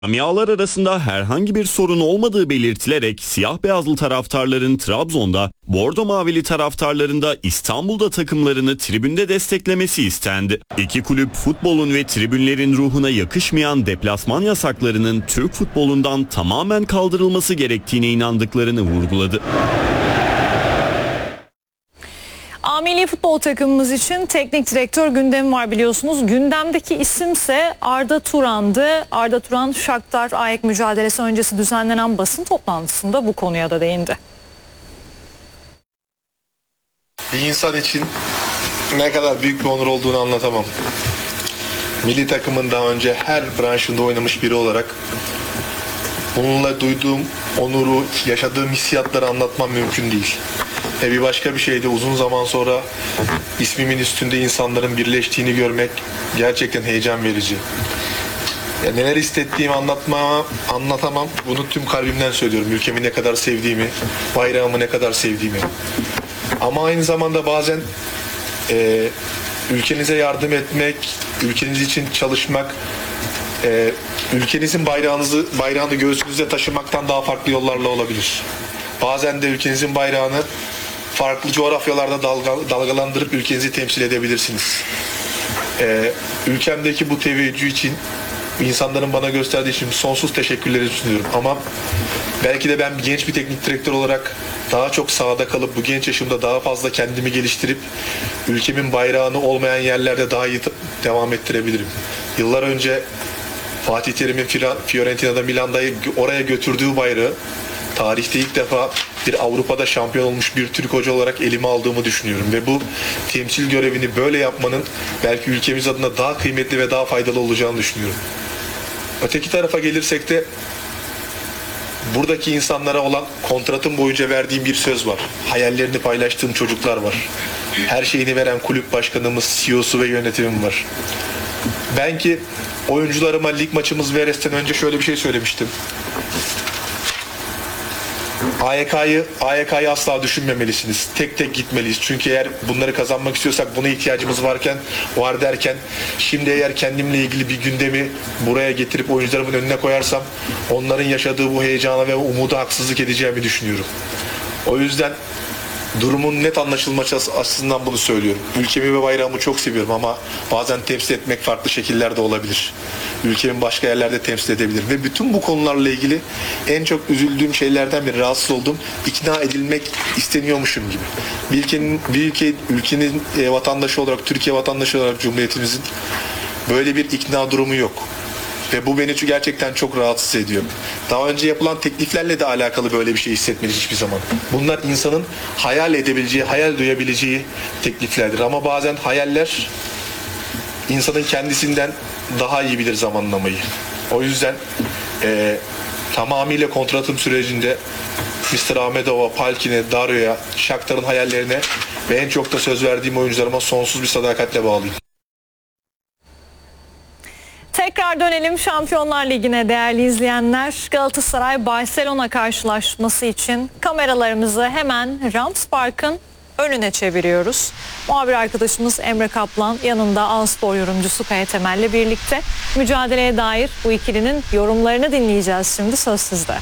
Camialar arasında herhangi bir sorun olmadığı belirtilerek siyah beyazlı taraftarların Trabzon'da, bordo mavili taraftarların da İstanbul'da takımlarını tribünde desteklemesi istendi. İki kulüp futbolun ve tribünlerin ruhuna yakışmayan deplasman yasaklarının Türk futbolundan tamamen kaldırılması gerektiğine inandıklarını vurguladı. Milli futbol takımımız için teknik direktör gündemi var biliyorsunuz. Gündemdeki isimse Arda Turan'dı. Arda Turan, Shakhtar AEK mücadelesi öncesi düzenlenen basın toplantısında bu konuya da değindi. Bir insan için ne kadar büyük bir onur olduğunu anlatamam. Milli takımın daha önce her branşında oynamış biri olarak bununla duyduğum onuru, yaşadığım hissiyatları anlatmam mümkün değil. Bir başka bir şey de uzun zaman sonra ismimin üstünde insanların birleştiğini görmek gerçekten heyecan verici. Neler hissettiğimi anlatamam. Bunu tüm kalbimden söylüyorum. Ülkemi ne kadar sevdiğimi, bayrağımı ne kadar sevdiğimi. Ama aynı zamanda bazen ülkenize yardım etmek, ülkeniz için çalışmak, ülkenizin bayrağını göğsünüzde taşımaktan daha farklı yollarla olabilir. Bazen de ülkenizin bayrağını farklı coğrafyalarda dalgalandırıp ülkenizi temsil edebilirsiniz. Ülkemdeki bu teveccüh için, insanların bana gösterdiği için sonsuz teşekkürleri sunuyorum. Ama belki de ben genç bir teknik direktör olarak daha çok sahada kalıp bu genç yaşımda daha fazla kendimi geliştirip ülkemin bayrağını olmayan yerlerde daha iyi devam ettirebilirim. Yıllar önce Fatih Terim'in Fiorentina'da, Milan'da oraya götürdüğü bayrağı tarihte ilk defa bir Avrupa'da şampiyon olmuş bir Türk hoca olarak elime aldığımı düşünüyorum. Ve bu temsil görevini böyle yapmanın belki ülkemiz adına daha kıymetli ve daha faydalı olacağını düşünüyorum. Öteki tarafa gelirsek de buradaki insanlara olan kontratım boyunca verdiğim bir söz var. Hayallerini paylaştığım çocuklar var. Her şeyini veren kulüp başkanımız, CEO'su ve yönetimim var. Ben ki oyuncularıma lig maçımız Veres'ten önce şöyle bir şey söylemiştim. AYK'yı asla düşünmemelisiniz. Tek tek gitmeliyiz. Çünkü eğer bunları kazanmak istiyorsak buna ihtiyacımız var derken şimdi eğer kendimle ilgili bir gündemi buraya getirip oyuncularımın önüne koyarsam onların yaşadığı bu heyecana ve umuda haksızlık edeceğimi düşünüyorum. O yüzden durumun net anlaşılması açısından bunu söylüyorum. Ülkemi ve bayrağımı çok seviyorum ama bazen temsil etmek farklı şekillerde olabilir. Ülkemin başka yerlerde temsil edebilir. Ve bütün bu konularla ilgili en çok üzüldüğüm şeylerden biri, rahatsız oldum. İkna edilmek isteniyormuşum gibi. Ülkenin vatandaşı olarak, Türkiye vatandaşı olarak Cumhuriyetimizin böyle bir ikna durumu yok. Ve bu beni gerçekten çok rahatsız ediyor. Daha önce yapılan tekliflerle de alakalı böyle bir şey hissetmedim hiçbir zaman. Bunlar insanın hayal edebileceği, hayal duyabileceği tekliflerdir. Ama bazen hayaller insanın kendisinden daha iyi bilir zamanlamayı. O yüzden tamamıyla kontratım sürecinde Mr. Ahmedova, Palkin'e, Dario'ya, Shakhtar'ın hayallerine ve en çok da söz verdiğim oyuncularıma sonsuz bir sadakatle bağlıyım. Tekrar dönelim Şampiyonlar Ligi'ne değerli izleyenler. Galatasaray-Barcelona karşılaşması için kameralarımızı hemen Rams Park'ın önüne çeviriyoruz. Muhabir arkadaşımız Emre Kaplan yanında A-Spor yorumcusu Kaya Temel'le birlikte mücadeleye dair bu ikilinin yorumlarını dinleyeceğiz şimdi. Söz sizde.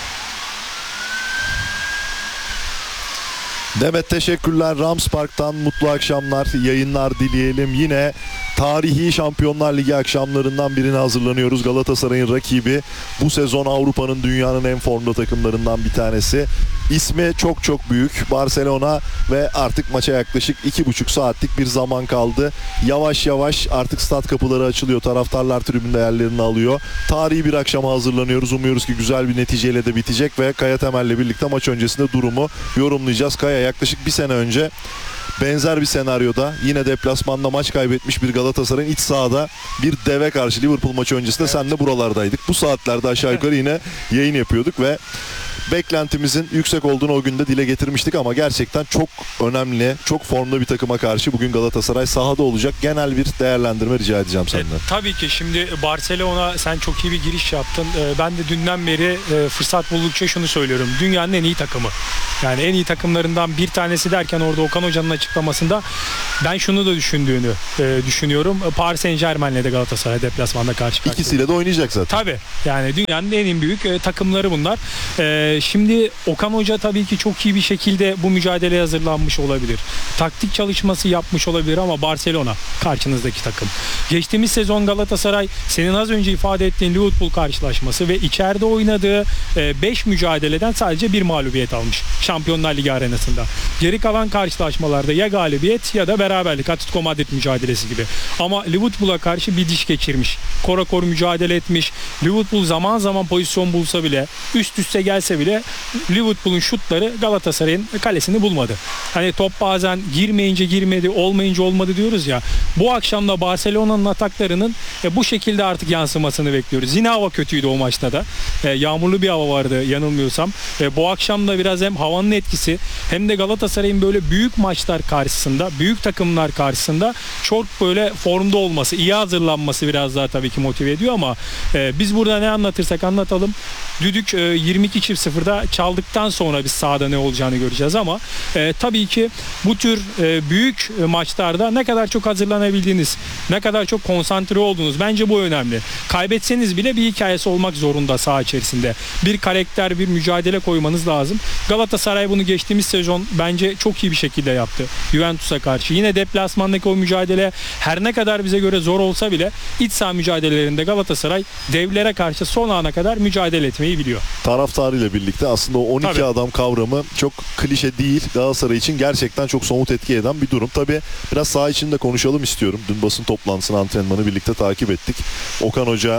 Demet, teşekkürler. Rams Park'tan mutlu akşamlar, yayınlar dileyelim. Yine tarihi Şampiyonlar Ligi akşamlarından birine hazırlanıyoruz. Galatasaray'ın rakibi bu sezon Avrupa'nın, dünyanın en formda takımlarından bir tanesi. İsmi çok çok büyük Barcelona ve artık maça yaklaşık 2,5 saatlik bir zaman kaldı. Yavaş yavaş artık stat kapıları açılıyor. Taraftarlar tribünde yerlerini alıyor. Tarihi bir akşama hazırlanıyoruz. Umuyoruz ki güzel bir neticeyle de bitecek ve Kaya Temel'le birlikte maç öncesinde durumu yorumlayacağız. Kaya, yaklaşık bir sene önce benzer bir senaryoda yine deplasmanda maç kaybetmiş bir Galatasaray'ın iç sahada bir deve karşı Liverpool maçı öncesinde sen de buralardaydık. Bu saatlerde aşağı yukarı yine yayın yapıyorduk ve beklentimizin yüksek olduğunu o günde dile getirmiştik ama gerçekten çok önemli, çok formda bir takıma karşı bugün Galatasaray sahada olacak. Genel bir değerlendirme rica edeceğim senden. Tabii ki şimdi Barcelona, sen çok iyi bir giriş yaptın. Ben de dünden beri fırsat buldukça şunu söylüyorum. Dünyanın en iyi takımı. Yani en iyi takımlarından bir tanesi derken orada Okan Hoca'nın açıklamasında ben şunu da düşünüyorum. Paris Saint-Germain'le de Galatasaray deplasmanda karşı karşıya. İkisiyle de oynayacak zaten. Tabii. Yani dünyanın en büyük takımları bunlar. Şimdi Okan Hoca tabii ki çok iyi bir şekilde bu mücadeleye hazırlanmış olabilir. Taktik çalışması yapmış olabilir ama Barcelona karşınızdaki takım. Geçtiğimiz sezon Galatasaray senin az önce ifade ettiğin Liverpool karşılaşması ve içeride oynadığı 5 mücadeleden sadece bir mağlubiyet almış Şampiyonlar Ligi arenasında. Geri kalan karşılaşmalarda ya galibiyet ya da beraberlik, Atletico Madrid mücadelesi gibi. Ama Liverpool'a karşı bir diş geçirmiş. Korakor mücadele etmiş. Liverpool zaman zaman pozisyon bulsa bile, üst üste gelse bile Liverpool'un şutları Galatasaray'ın kalesini bulmadı. Hani top bazen girmeyince girmedi, olmayınca olmadı diyoruz ya. Bu akşam da Barcelona'nın ataklarının bu şekilde artık yansımasını bekliyoruz. Yine hava kötüydü o maçta da. Yağmurlu bir hava vardı yanılmıyorsam. Bu akşam da biraz hem havanın etkisi hem de Galatasaray'ın böyle büyük maçlar karşısında, büyük takımlar karşısında çok böyle formda olması, iyi hazırlanması biraz daha tabii ki motive ediyor ama biz burada ne anlatırsak anlatalım. Düdük 22.00'da çaldıktan sonra biz sahada ne olacağını göreceğiz ama tabii ki bu tür büyük maçlarda ne kadar çok hazırlanabildiğiniz, ne kadar çok konsantre olduğunuz bence bu önemli. Kaybetseniz bile bir hikayesi olmak zorunda saha içerisinde. Bir karakter, bir mücadele koymanız lazım. Galatasaray bunu geçtiğimiz sezon bence çok iyi bir şekilde yaptı. Juventus'a karşı. Yine deplasmandaki o mücadele her ne kadar bize göre zor olsa bile iç saha mücadelelerinde Galatasaray devlere karşı son ana kadar mücadele etmeyi biliyor. Taraftarıyla birlikte aslında o 12 Tabii. adam kavramı çok klişe değil. Galatasaray için gerçekten çok somut etki eden bir durum. Tabii biraz saha içinde konuşalım istiyorum. Dün basın toplantısını, antrenmanı birlikte takip ettik. Okan Hoca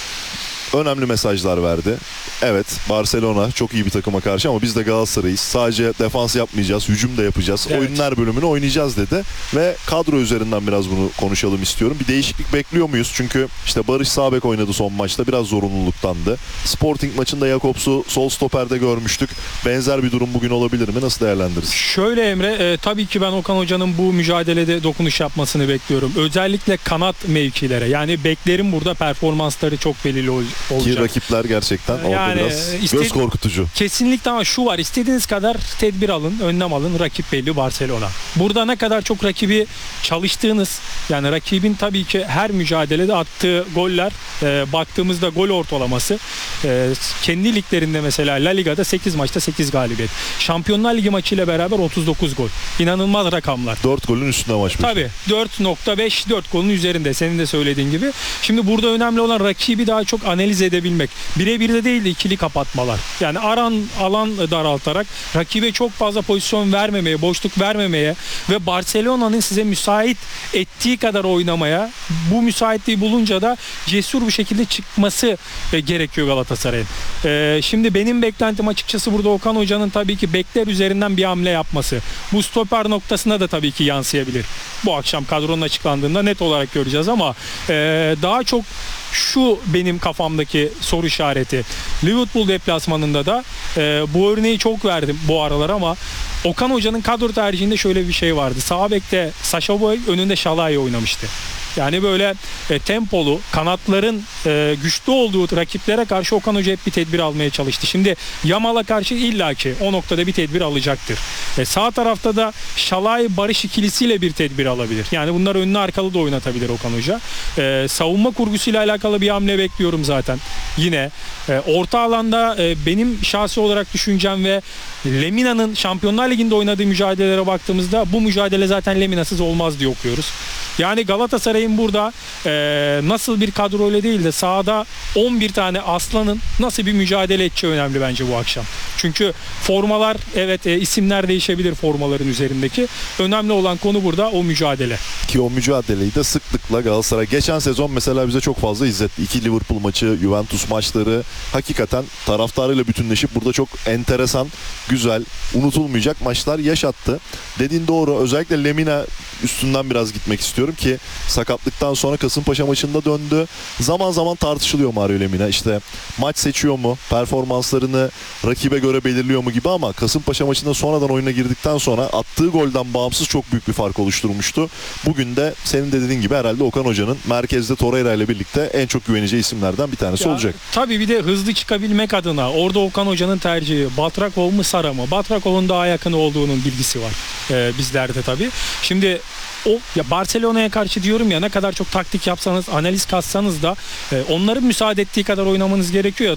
önemli mesajlar verdi. Evet, Barcelona çok iyi bir takıma karşı ama biz de Galatasaray'ız. Sadece defans yapmayacağız, hücum da yapacağız. Evet. Oyunlar bölümünü oynayacağız dedi. Ve kadro üzerinden biraz bunu konuşalım istiyorum. Bir değişiklik bekliyor muyuz? Çünkü işte Barış sağ bek oynadı son maçta. Biraz zorunluluktandı. Sporting maçında Jakobs'u sol stoperde görmüştük. Benzer bir durum bugün olabilir mi? Nasıl değerlendiririz? Şöyle Emre, tabii ki ben Okan Hoca'nın bu mücadelede dokunuş yapmasını bekliyorum. Özellikle kanat mevkilere. Yani beklerin burada performansları çok belirli olacak. Ki rakipler gerçekten orada Yani biraz göz korkutucu. Kesinlikle ama şu var, istediğiniz kadar tedbir alın, önlem alın, rakip belli Barcelona. Burada ne kadar çok rakibi çalıştığınız, yani rakibin tabii ki her mücadelede attığı goller, baktığımızda gol ortalaması kendi liglerinde mesela La Liga'da 8 maçta 8 galibiyet. Şampiyonlar Ligi maçıyla beraber 39 gol. İnanılmaz rakamlar. 4 golün üstünde maç. Tabii 4.5 4 golün üzerinde senin de söylediğin gibi. Şimdi burada önemli olan rakibi daha çok analiz edebilmek. Birebir de değil de ikili kapatmalar. Yani alan daraltarak rakibe çok fazla pozisyon vermemeye, boşluk vermemeye ve Barcelona'nın size müsait ettiği kadar oynamaya, bu müsaitliği bulunca da cesur bir şekilde çıkması gerekiyor Galatasaray'ın. Şimdi benim beklentim açıkçası burada Okan Hoca'nın tabii ki bekler üzerinden bir hamle yapması. Bu stoper noktasına da tabii ki yansıyabilir. Bu akşam kadronun açıklandığında net olarak göreceğiz ama daha çok şu benim kafamdaki soru işareti. Liverpool deplasmanında da bu örneği çok verdim bu aralar ama Okan Hoca'nın kadro tercihinde şöyle bir şey vardı. Sağ bekte Sacha Boey, önünde Şalai oynamıştı. Yani böyle tempolu, kanatların güçlü olduğu rakiplere karşı Okan Hoca hep bir tedbir almaya çalıştı. Şimdi Yamal'a karşı illaki o noktada bir tedbir alacaktır. Sağ tarafta da Şalai Barış ikilisiyle bir tedbir alabilir. Yani bunlar önlü arkalı da oynatabilir Okan Hoca. Savunma kurgusuyla alakalı bir hamle bekliyorum zaten. Yine orta alanda benim şahsi olarak düşüncem ve Lemina'nın Şampiyonlar Ligi'nde oynadığı mücadelelere baktığımızda bu mücadele zaten Lemina'sız olmaz diye okuyoruz. Yani Galatasaray'ın burada nasıl bir kadroyla değil de sahada 11 tane aslanın nasıl bir mücadele edeceği önemli bence bu akşam. Çünkü formalar, evet isimler değişebilir formaların üzerindeki. Önemli olan konu burada o mücadele. Ki o mücadeleyi de sıklıkla Galatasaray geçen sezon mesela bize çok fazla izletti. 2 Liverpool maçı, Juventus maçları hakikaten taraftarıyla bütünleşip burada çok enteresan, güzel, unutulmayacak maçlar yaşattı. Dediğin doğru. Özellikle Lemina üstünden biraz gitmek istiyorum ki sakatlıktan sonra Kasımpaşa maçında döndü. Zaman zaman tartışılıyor Mario Lemina. İşte maç seçiyor mu? Performanslarını rakibe göre göre belirliyor mu gibi ama Kasımpaşa maçında sonradan oyuna girdikten sonra attığı golden bağımsız çok büyük bir fark oluşturmuştu. Bugün de senin de dediğin gibi herhalde Okan Hoca'nın merkezde Torreira ile birlikte en çok güveneceği isimlerden bir tanesi olacak. Tabii bir de hızlı çıkabilmek adına orada Okan Hoca'nın tercihi Batrakov mu Sara mı? Batrakov'un daha yakın olduğunun bilgisi var bizlerde tabii. Şimdi ya Barcelona'ya karşı diyorum ya, ne kadar çok taktik yapsanız, analiz kassanız da onların müsaade ettiği kadar oynamanız gerekiyor.